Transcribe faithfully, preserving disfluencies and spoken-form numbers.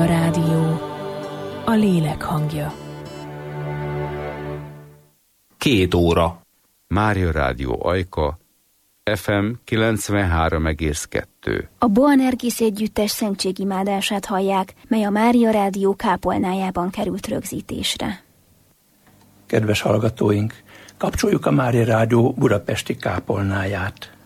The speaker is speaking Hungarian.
Mária Rádió, a lélek hangja. Két óra. Mária Rádió Ajka, ef em kilencvenhárom egész kettő. A Boanerges együttes szentségimádását hallják, mely a Mária Rádió kápolnájában került rögzítésre. Kedves hallgatóink, kapcsoljuk a Mária Rádió budapesti kápolnáját.